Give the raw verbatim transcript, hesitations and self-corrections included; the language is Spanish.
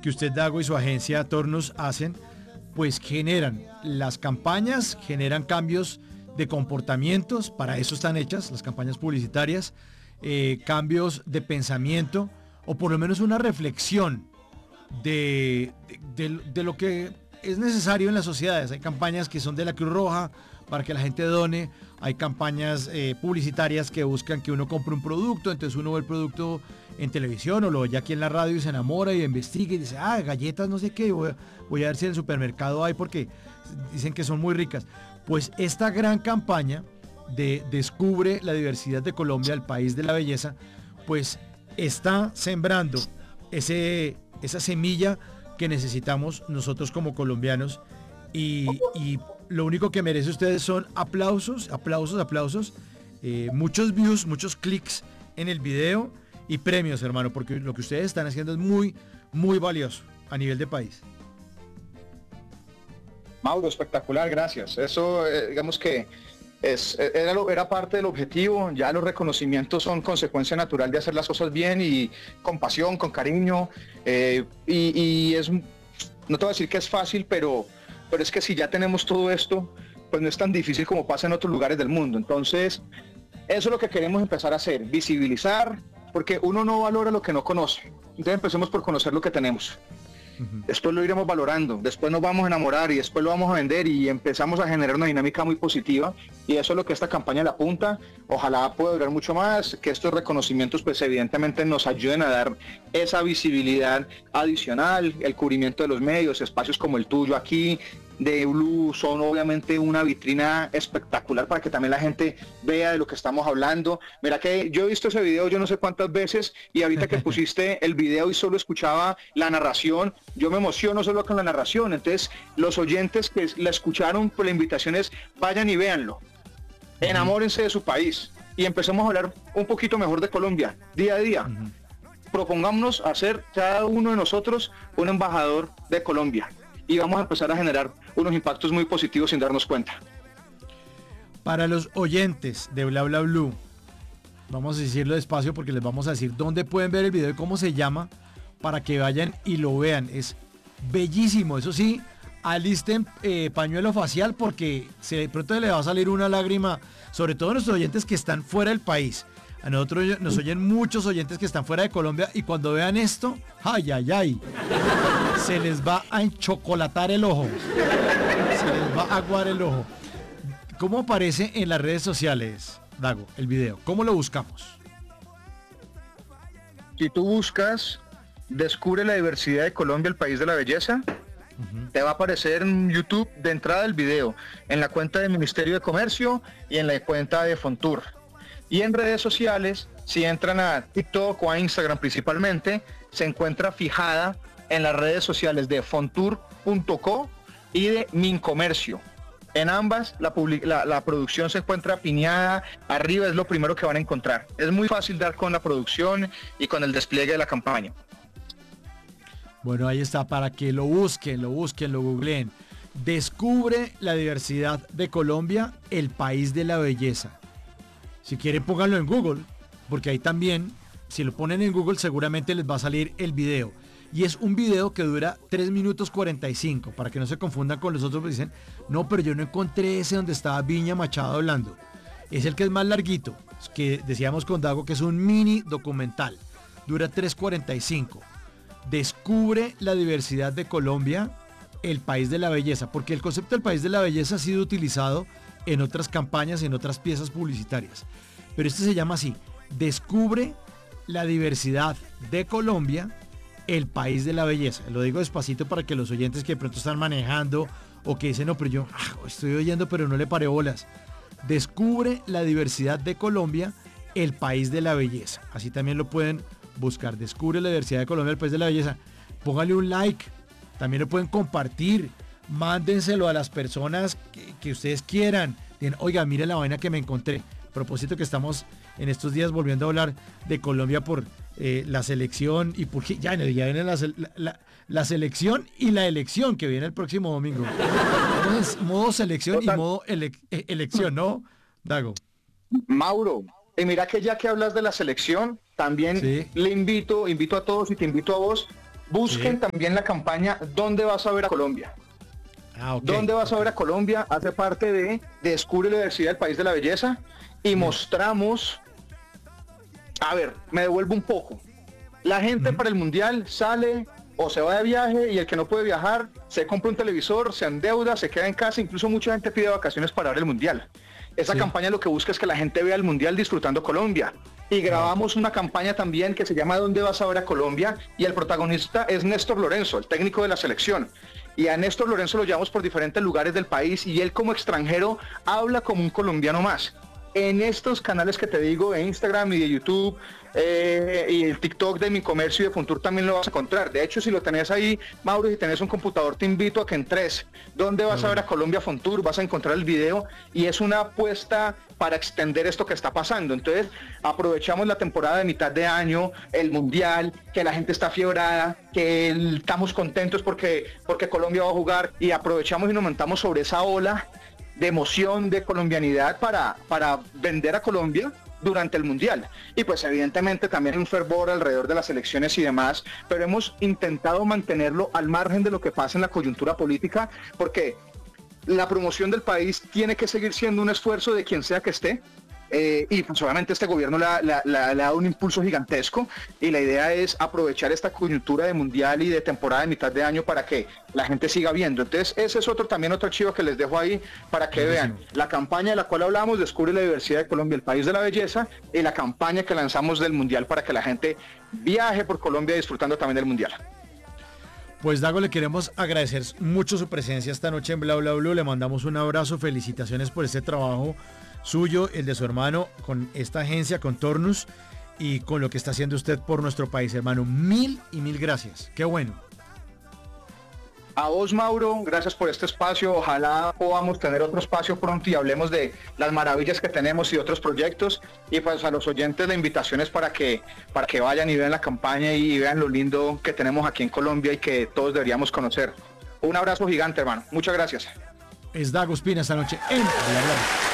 que usted, Dago, y su agencia Tornus hacen, pues generan las campañas, generan cambios de comportamientos, para eso están hechas las campañas publicitarias, eh, cambios de pensamiento, o por lo menos una reflexión de, de, de, de lo que es necesario en las sociedades. Hay campañas que son de la Cruz Roja para que la gente done, hay campañas eh, publicitarias que buscan que uno compre un producto, entonces uno ve el producto en televisión o lo oye aquí en la radio y se enamora y investiga y dice, ah, galletas no sé qué, voy a, voy a ver si en el supermercado hay porque dicen que son muy ricas. Pues esta gran campaña de Descubre la diversidad de Colombia, el país de la belleza, pues está sembrando ese, esa semilla que necesitamos nosotros como colombianos y, y lo único que merece ustedes son aplausos, aplausos, aplausos, eh, muchos views, muchos clics en el video y premios, hermano, porque lo que ustedes están haciendo es muy, muy valioso a nivel de país. Mauro, espectacular, gracias. Eso, eh, digamos que es, era, lo, era parte del objetivo. Ya los reconocimientos son consecuencia natural de hacer las cosas bien y con pasión, con cariño. Eh, y, y es, no te voy a decir que es fácil, pero, pero es que si ya tenemos todo esto, pues no es tan difícil como pasa en otros lugares del mundo. Entonces, eso es lo que queremos empezar a hacer, visibilizar, porque uno no valora lo que no conoce. Entonces empecemos por conocer lo que tenemos. Después lo iremos valorando, después nos vamos a enamorar y después lo vamos a vender y empezamos a generar una dinámica muy positiva y eso es lo que esta campaña le apunta. Ojalá pueda durar mucho más, que estos reconocimientos pues evidentemente nos ayuden a dar esa visibilidad adicional, el cubrimiento de los medios, espacios como el tuyo aquí de Blue son obviamente una vitrina espectacular para que también la gente vea de lo que estamos hablando. Mira que yo he visto ese video yo no sé cuántas veces y ahorita que pusiste el video y solo escuchaba la narración, yo me emociono solo con la narración. Entonces los oyentes que la escucharon, pues la invitación es vayan y véanlo, enamórense de su país y empecemos a hablar un poquito mejor de Colombia día a día. Uh-huh. Propongámonos hacer cada uno de nosotros un embajador de Colombia y vamos a empezar a generar unos impactos muy positivos sin darnos cuenta. Para los oyentes de Bla Bla Blue, vamos a decirlo despacio porque les vamos a decir dónde pueden ver el video y cómo se llama para que vayan y lo vean. Es bellísimo, eso sí, alisten eh, pañuelo facial porque se, de pronto le va a salir una lágrima, sobre todo a nuestros oyentes que están fuera del país. A nosotros nos oyen muchos oyentes que están fuera de Colombia y cuando vean esto, ay, ay, ay, se les va a enchocolatar el ojo, se les va a aguar el ojo. ¿Cómo aparece en las redes sociales, Dago, el video? ¿Cómo lo buscamos? Si tú buscas Descubre la diversidad de Colombia, el país de la belleza, uh-huh. te va a aparecer en YouTube de entrada el video, en la cuenta del Ministerio de Comercio y en la cuenta de Fontur. Y en redes sociales, si entran a TikTok o a Instagram principalmente, se encuentra fijada en las redes sociales de fontur punto co y de Mincomercio. En ambas la, public- la, la producción se encuentra piñada, arriba es lo primero que van a encontrar. Es muy fácil dar con la producción y con el despliegue de la campaña. Bueno, ahí está, para que lo busquen, lo busquen, lo googleen. Descubre la diversidad de Colombia, el país de la belleza. Si quieren pónganlo en Google, porque ahí también, si lo ponen en Google seguramente les va a salir el video. Y es un video que dura tres minutos cuarenta y cinco, para que no se confundan con los otros que dicen, no, pero yo no encontré ese donde estaba Viña Machado hablando. Es el que es más larguito, que decíamos con Dago que es un mini documental, dura tres cuarenta y cinco. Descubre la diversidad de Colombia, el país de la belleza, porque el concepto del país de la belleza ha sido utilizado en otras campañas, en otras piezas publicitarias. Pero este se llama así, Descubre la diversidad de Colombia, el país de la belleza. Lo digo despacito para que los oyentes que de pronto están manejando o que dicen, no, pero yo ah, estoy oyendo pero no le paré bolas. Descubre la diversidad de Colombia, el país de la belleza. Así también lo pueden buscar. Descubre la diversidad de Colombia, el país de la belleza. Póngale un like, también lo pueden compartir. Mándenselo a las personas que, que ustedes quieran. Digan, oiga, mire la vaina que me encontré. A propósito que estamos en estos días volviendo a hablar de Colombia por eh, la selección y porque ya, ya viene la, la, la selección y la elección que viene el próximo domingo. Entonces, modo selección Total. y modo ele, elección, ¿no, Dago? Mauro, y mira que ya que hablas de la selección, también sí. le invito, invito a todos y te invito a vos, Busquen Sí. también la campaña ¿Dónde vas a ver a Colombia? Ah, ok. ¿Dónde vas a ver a Colombia? Hace parte de Descubre la diversidad del país de la belleza y mostramos, a ver, me devuelvo un poco. La gente Ujú. para el mundial sale o se va de viaje y el que no puede viajar se compra un televisor, se endeuda, se queda en casa, incluso mucha gente pide vacaciones para ver el mundial. Esa Sí. campaña lo que busca es que la gente vea el mundial disfrutando Colombia. Y grabamos una campaña también que se llama ¿Dónde vas a ver a Colombia? Y el protagonista es Néstor Lorenzo, el técnico de la selección. Y a Néstor Lorenzo lo llevamos por diferentes lugares del país y él como extranjero habla como un colombiano más. En estos canales que te digo, de Instagram y de YouTube, eh, y el TikTok de Mi Comercio y de Funtur también lo vas a encontrar. De hecho, si lo tenés ahí, Mauro, si tenés un computador, te invito a que entres. ¿Dónde vas a ver a Colombia Funtur? Vas a encontrar el video y es una apuesta para extender esto que está pasando. Entonces, aprovechamos la temporada de mitad de año, el Mundial, que la gente está fiebrada, que el- estamos contentos porque, porque Colombia va a jugar y aprovechamos y nos montamos sobre esa ola de emoción, de colombianidad para, para vender a Colombia durante el Mundial. Y pues evidentemente también hay un fervor alrededor de las elecciones y demás, pero hemos intentado mantenerlo al margen de lo que pasa en la coyuntura política, porque la promoción del país tiene que seguir siendo un esfuerzo de quien sea que esté. Eh, y pues obviamente este gobierno le ha, le ha- le ha dado un impulso gigantesco y la idea es aprovechar esta coyuntura de mundial y de temporada de mitad de año para que la gente siga viendo. Entonces ese es otro también otro archivo que les dejo ahí para que vean la campaña de la cual hablamos, Descubre la diversidad de Colombia, el país de la belleza, y la campaña que lanzamos del mundial para que la gente viaje por Colombia disfrutando también del mundial. Pues Dago, le queremos agradecer mucho su presencia esta noche en Bla Bla Blue. Le mandamos un abrazo, felicitaciones por este trabajo suyo, el de su hermano, con esta agencia, con Tornus, y con lo que está haciendo usted por nuestro país, hermano. Mil y mil gracias. Qué bueno. A vos, Mauro, gracias por este espacio. Ojalá podamos tener otro espacio pronto y hablemos de las maravillas que tenemos y otros proyectos. Y pues a los oyentes la invitación es para que, para que vayan y vean la campaña y vean lo lindo que tenemos aquí en Colombia y que todos deberíamos conocer. Un abrazo gigante, hermano. Muchas gracias. Es Dago Espina esta noche en Bla Bla Blue.